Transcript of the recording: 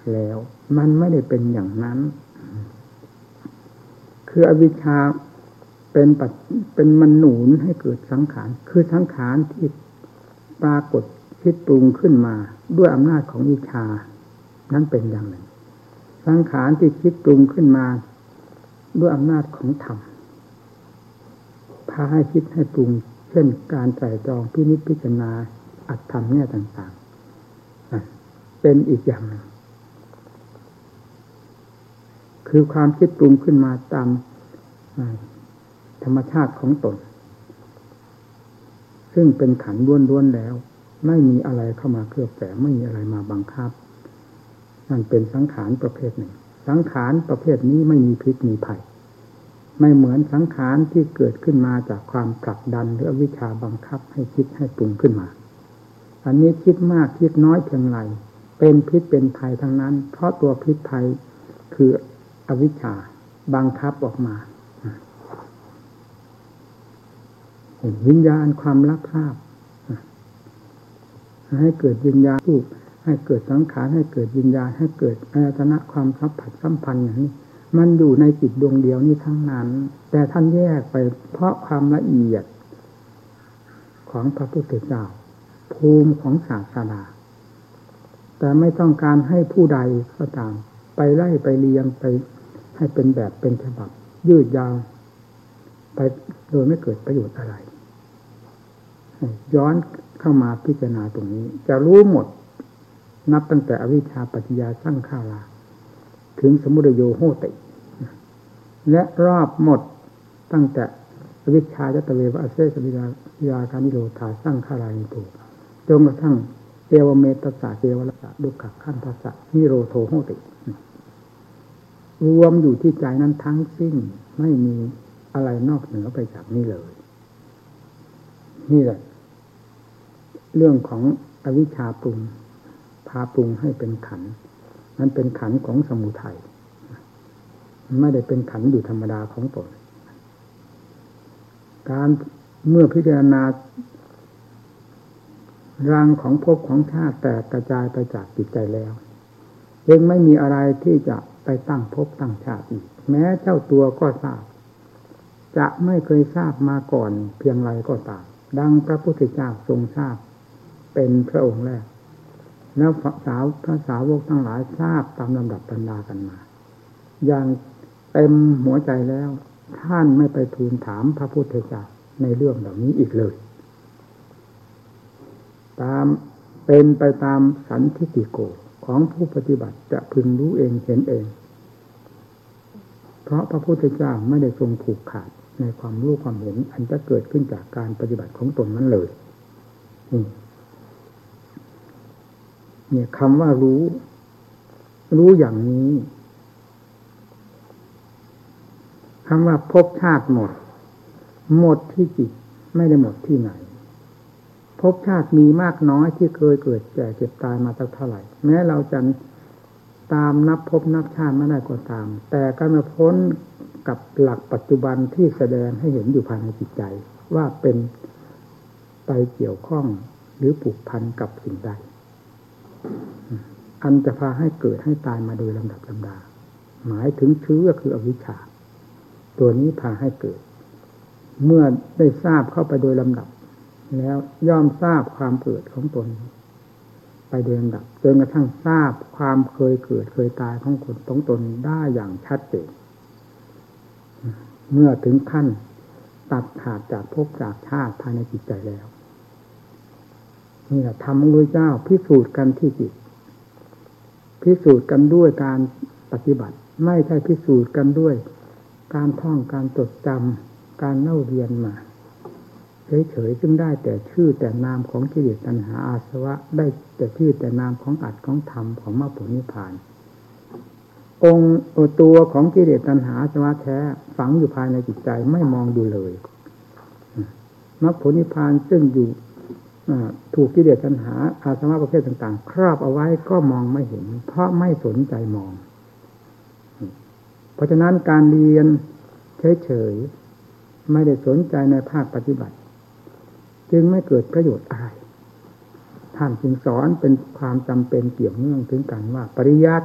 แล้วมันไม่ได้เป็นอย่างนั้นคืออวิชชาเป็นมันหนุนให้เกิดสังขารคือสังขารที่ปรากฏคิดปรุงขึ้นมาด้วยอำนาจของวิชานั้นเป็นอย่างหนึ่งสังขารที่คิดปรุงขึ้นมาด้วยอำนาจของธรรมพาให้คิดให้ปรุงเช่นการไตร่ตรองพินิจพิจารณาอัตธรรมแง่ต่างๆเป็นอีกอย่างหนึ่งคือความคิดปรุงขึ้นมาตามธรรมชาติของตนซึ่งเป็นขันธ์ล้วนๆแล้วไม่มีอะไรเข้ามาเคลือบแฝงไม่มีอะไรมาบังคับนั่นเป็นสังขารประเภทหนึ่งสังขารประเภทนี้ไม่มีพิษมีภัยไม่เหมือนสังขารที่เกิดขึ้นมาจากความผลักดันหรืออวิชชาบังคับให้คิดให้ปรุงขึ้นมาอันนี้คิดมากคิดน้อยเพียงไรเป็นพิษเป็นภัยทั้งนั้นเพราะตัวพิษภัยคืออวิชชาบังคับออกมาวิญญาณความรักภาพให้เกิดวิญญาณรูปให้เกิดสังขารให้เกิดวิญญาณให้เกิดอายตนะความสัมผัสสัมพันธ์อย่างนี้มันอยู่ในจิตดวงเดียวนี้ทั้งนั้นแต่ท่านแยกไปเพราะความละเอียดของพระพุทธเจ้าภูมิของศาสนาแต่ไม่ต้องการให้ผู้ใดก็ตามไปไล่ไปเรียงไปให้เป็นแบบเป็นฉบับยืดยาวไปโดยไม่เกิดประโยชน์อะไรย้อนเข้ามาพิจารณาตรงนี้จะรู้หมดนับตั้งแต่อวิชชาปัจจยาสังขาราถึงสมุทัยโยโหติและรอบหมดตั้งแต่อวิชชายตเววะอเสสวิยาการนิโรธาสังขารานิโตจนกระทั่งเอวเมตตาเกวรสะดุขขันธัสสะนิโรโธโหติรวมอยู่ที่ใจนั้นทั้งสิ้นไม่มีอะไรนอกเหนือไปจากนี้เลยนี่แหละเรื่องของอวิชชาปรุงพาปรุงให้เป็นขันธ์มันเป็นขันธ์ของสมุทัยไม่ได้เป็นขันธ์อยู่ธรรมดาของตนการเมื่อพิจารณารังของภพของชาติแตกกระจายไปจากจิตใจแล้วยังไม่มีอะไรที่จะไปตั้งภพตั้งชาติอีกแม้เจ้าตัวก็ทราบจะไม่เคยทราบมาก่อนเพียงไรก็ตามดังพระพุทธเจ้าทรงทราบเป็นพระองค์แรกแล้วพระสาวกทั้งหลายทราบตามลำดับบรรดากันมาอย่างเต็มหัวใจแล้วท่านไม่ไปทูลถามพระพุทธเจ้าในเรื่องเหล่านี้อีกเลยตามเป็นไปตามสันทิฏฐิโกของผู้ปฏิบัติจะพึงรู้เองเห็นเองเพราะพระพุทธเจ้าไม่ได้ทรงผูกขาดในความรู้ความเห็นอันจะเกิดขึ้นจากการปฏิบัติของตนนั้นเลยเนี่ยคำว่ารู้อย่างนี้คำว่าภพชาติหมดที่จิตไม่ได้หมดที่ไหนภพชาติมีมากน้อยที่เคยเกิดแก่เจ็บตายมาตั้งเท่าไหร่แม้เราจะตามนับภพนับชาติไม่ได้ก็ตามแต่ก็มาพ้นกับหลักปัจจุบันที่แสดงให้เห็นอยู่ภายในจิตใจว่าเป็นไปเกี่ยวข้องหรือผูกพันกับสิ่งใดอันจะพาให้เกิดให้ตายมาโดยลำดับลำดาหมายถึงเชื้อคืออวิชชาตัวนี้พาให้เกิดเมื่อได้ทราบเข้าไปโดยลำดับแล้วย่อมทราบความเกิดของตนไปโดยลำดับจนกระทั่งทราบความเคยเกิดเคยตายของคนของตนได้อย่างชัดเจนเมื่อถึงขั้นตัดขาดจากภพจากชาติภายในจิตใจแล้วนี่แหละธรรมของพระเจ้าพิสูจน์กันที่จิตพิสูจน์กันด้วยการปฏิบัติไม่ใช่พิสูจน์กันด้วยการท่องการจดจำการเล่าเรียนมาเฉยๆซึ่งได้แต่ชื่อแต่นามของกิเลสตัณหาอาสวะได้แต่ชื่อแต่นามของอัตถ์ของธรรมของมรรคผลนิพพานองค์ตัวของกิเลสตัณหาอาสวะแท้ฝังอยู่ภายในจิตใจไม่มองดูเลยมรรคผลนิพพานซึ่งอยู่ถูกกิเลสตัณหาอาสวะประเภทต่างๆครอบเอาไว้ก็มองไม่เห็นเพราะไม่สนใจมองเพราะฉะนั้นการเรียนเฉยๆไม่ได้สนใจในภาคปฏิบัติจึงไม่เกิดประโยชน์อะไรท่านจึงสอนเป็นความจำเป็นเกี่ยวเนื่องถึงกันว่าปริยัติ